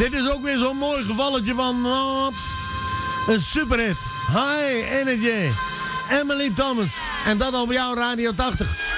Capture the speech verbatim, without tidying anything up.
Dit is ook weer zo'n mooi gevalletje van uh, een superhit. High Energy. Emily Thomas. En dat op jouw Radio tachtig.